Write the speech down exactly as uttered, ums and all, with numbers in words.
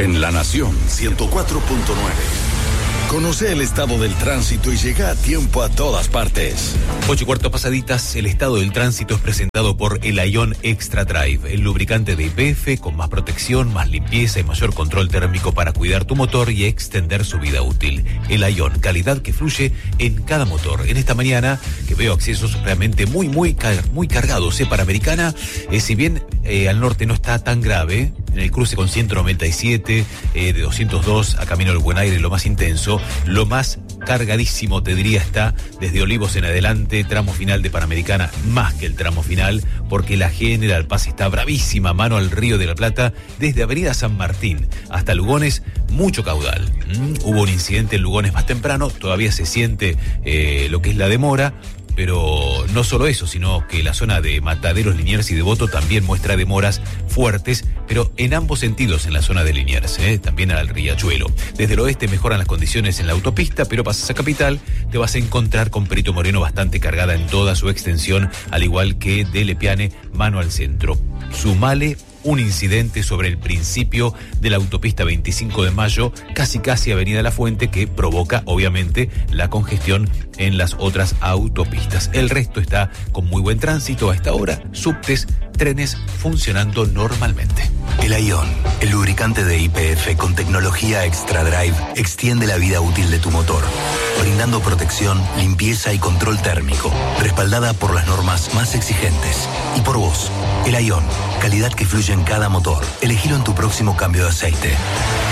En La Nación ciento cuatro punto nueve. Conoce el estado del tránsito y llega a tiempo a todas partes. Ocho y cuarto pasaditas, el estado del tránsito es presentado por el Ion Extra Drive, el lubricante de Y P F con más protección, más limpieza y mayor control térmico para cuidar tu motor y extender su vida útil. El Ion, calidad que fluye en cada motor. En esta mañana, que veo accesos realmente muy, muy, car- muy cargados, ¿eh? Panamericana, eh, si bien eh, al norte no está tan grave, en el cruce con ciento noventa y siete, eh, de doscientos dos a Camino del Buen Aire, lo más intenso, lo más cargadísimo, te diría, está desde Olivos en adelante, tramo final de Panamericana, más que el tramo final, porque la General Paz está bravísima, mano al Río de la Plata, desde Avenida San Martín hasta Lugones, mucho caudal. ¿Mm? Hubo un incidente en Lugones más temprano, todavía se siente eh, lo que es la demora, pero no solo eso, sino que la zona de Mataderos, Liniers y Devoto también muestra demoras fuertes, pero en ambos sentidos en la zona de Liniers, ¿eh? También al Riachuelo. Desde el oeste mejoran las condiciones en la autopista, pero pasas a Capital, te vas a encontrar con Perito Moreno bastante cargada en toda su extensión, al igual que de Lepiane, mano al centro. Sumale un incidente sobre el principio de la autopista veinticinco de mayo, casi casi Avenida La Fuente, que provoca obviamente la congestión en las otras autopistas. El resto está con muy buen tránsito a esta hora, subtes, trenes funcionando normalmente. El Ion, el lubricante de Y P F con tecnología Extra Drive, extiende la vida útil de tu motor, brindando protección, limpieza y control térmico, respaldada por las normas más exigentes. Y por vos, el Ion, calidad que fluye en cada motor. Elegilo en tu próximo cambio de aceite.